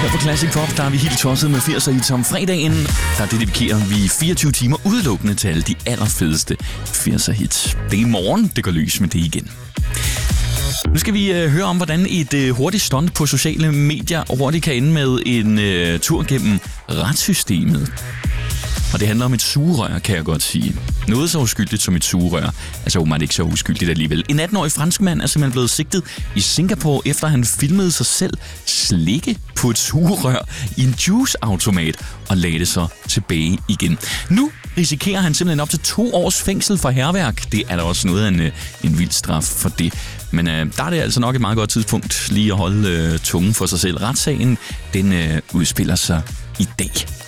Her på Classic Pop, der er vi helt tosset med 80'er hits om fredagen. Der dedikerer vi 24 timer udelukkende til alle de allerfedeste 80'er hits. Det er i morgen, det går løs med det igen. Nu skal vi høre om, hvordan et hurtigt stunt på sociale medier hurtigt kan ende med en tur gennem retssystemet. Og det handler om et sugerør, kan jeg godt sige. Noget så uskyldigt som et sugerør. Altså åbenbart ikke så uskyldigt alligevel. En 18-årig franskmand er simpelthen blevet sigtet i Singapore, efter han filmede sig selv slikke på et sugerør i en juiceautomat og lagde det så tilbage igen. Nu risikerer han simpelthen op til 2 års fængsel for hærværk. Det er da også noget af en vild straf for det. Men der er det altså nok et meget godt tidspunkt lige at holde tungen for sig selv. Retssagen, den udspiller sig i dag.